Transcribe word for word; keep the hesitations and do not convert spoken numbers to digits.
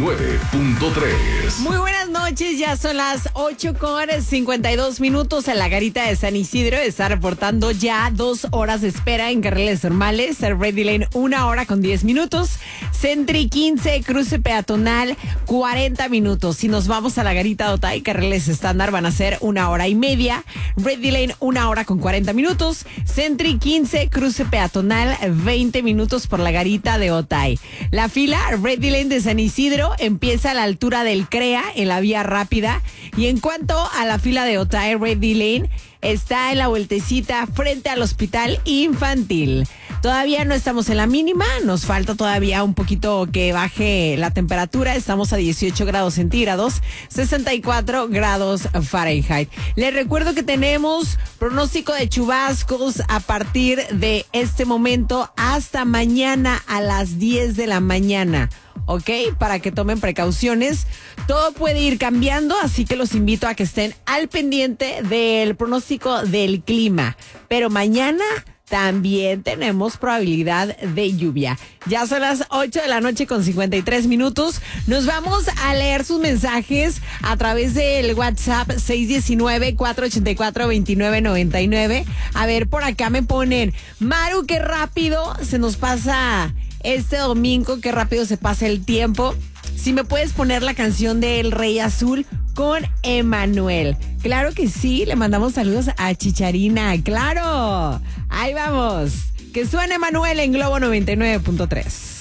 nueve punto tres. Muy buenas noches, ya son las ocho con cincuenta y dos minutos en la garita de San Isidro. Está reportando ya dos horas de espera en carriles normales. Ready Lane, una hora con diez minutos. Sentry quince, cruce peatonal, cuarenta minutos. Si nos vamos a la garita de Otay, carriles estándar van a ser una hora y media. Ready Lane, una hora con cuarenta minutos. Sentry quince, cruce peatonal, veinte minutos por la garita de Otay. La fila Ready Lane de San Isidro empieza a la altura del CREA en la vía rápida. Y en cuanto a la fila de Otay, Ready Lane está en la vueltecita frente al hospital infantil. Todavía no estamos en la mínima, nos falta todavía un poquito que baje la temperatura. Estamos a dieciocho grados centígrados, sesenta y cuatro grados Fahrenheit. Les recuerdo que tenemos pronóstico de chubascos a partir de este momento hasta mañana a las diez de la mañana. ¿Ok? Para que tomen precauciones. Todo puede ir cambiando, así que los invito a que estén al pendiente del pronóstico del clima. Pero mañana también tenemos probabilidad de lluvia. Ya son las ocho de la noche con cincuenta y tres minutos. Nos vamos a leer sus mensajes a través del WhatsApp seis uno nueve, cuatro ocho cuatro, dos nueve nueve nueve. A ver, por acá me ponen: Maru, qué rápido se nos pasa este domingo, qué rápido se pasa el tiempo. Si me puedes poner la canción de El Rey Azul con Emanuel. Claro que sí, le mandamos saludos a Chicharina. ¡Claro! Ahí vamos. Que suene Emanuel en Globo noventa y nueve punto tres.